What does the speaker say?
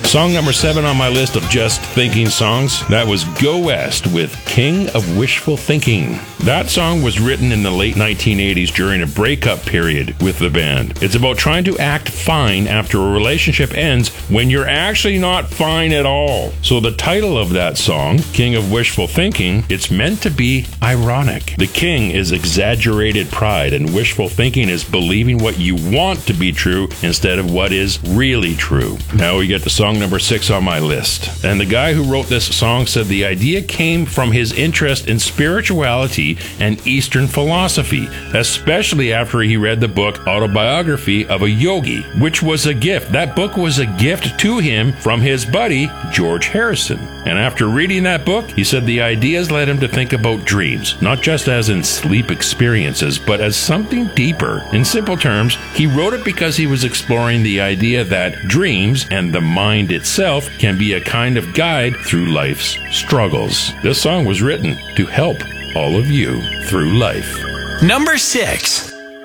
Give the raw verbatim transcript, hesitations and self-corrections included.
Song number seven on my list of just thinking songs, that was Go West with King of Wishful Thinking. That song was written in the late nineteen eighties during a breakup period with the band. It's about trying to act fine after a relationship ends when you're actually not fine at all. So the title of that song, King of Wishful Thinking, it's meant to be ironic. The king is exaggerated pride, and wishful thinking is believing what you want to be true instead of what is really true. Now we get to song number six on my list. And the guy who wrote this song said the idea came from his interest in spirituality and Eastern philosophy, especially after he read the book Autobiography of a Yogi, which was a gift. That book was a gift to him from his buddy, George Harrison. And after reading that book, he said the ideas led him to think about dreams, not just as in sleep experiences, but as something deeper. In simple terms, he wrote it because he was exploring the idea that dreams and the mind itself can be a kind of guide through life's struggles. This song was written to help all of you through life. Number six.